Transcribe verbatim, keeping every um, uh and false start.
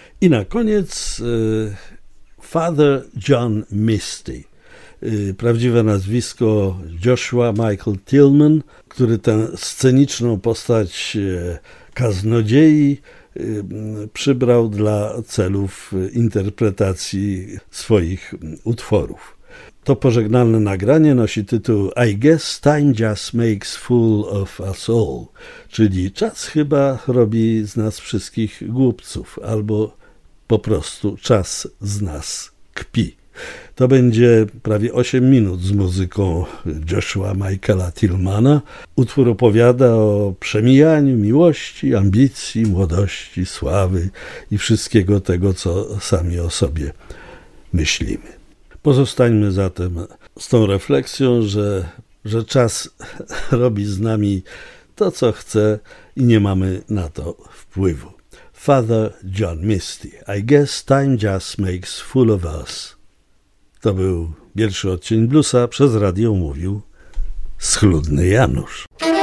I na koniec y, Father John Misty. Y, prawdziwe nazwisko Joshua Michael Tillman, który tę sceniczną postać y, kaznodziei y, przybrał dla celów interpretacji swoich utworów. To pożegnalne nagranie nosi tytuł I guess time just makes fool of us all, czyli czas chyba robi z nas wszystkich głupców, albo po prostu czas z nas kpi. To będzie prawie osiem minut z muzyką Joshua Michaela Tillmana. Utwór opowiada o przemijaniu miłości, ambicji, młodości, sławy i wszystkiego tego, co sami o sobie myślimy. Pozostańmy zatem z tą refleksją, że, że czas robi z nami to, co chce i nie mamy na to wpływu. Father John Misty. I guess time just makes fool of us. To był pierwszy odcień bluesa, przez radio mówił schludny Janusz.